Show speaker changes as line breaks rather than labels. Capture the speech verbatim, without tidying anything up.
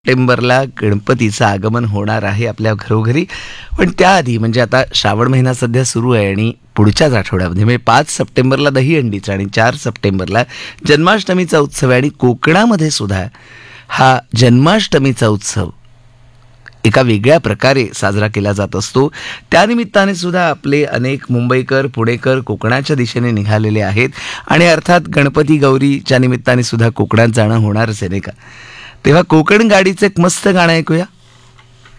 सप्टेंबरला गणपतीचं आगमन होणार आहे आपल्या घरोघरी. पण त्याआधी म्हणजे आता श्रावण महिना सध्या सुरू आहे आणि पुढच्याच आठवड्यामध्ये म्हणजे पाच सप्टेंबरला दहीहंडीचा आणि चार सप्टेंबरला जन्माष्टमीचा उत्सव आहे. आणि कोकणामध्ये सुद्धा हा जन्माष्टमीचा उत्सव एका वेगळ्या प्रकारे साजरा केला जात असतो. त्यानिमित्ताने सुद्धा आपले अनेक मुंबईकर पुणेकर कोकणाच्या दिशेने निघालेले आहेत आणि अर्थात गणपती गौरीच्या निमित्ताने सुद्धा कोकणात जाणं होणारच आहे नाही का. तेव्हा कोकण गाडीचं एक मस्त गाणं ऐकूया.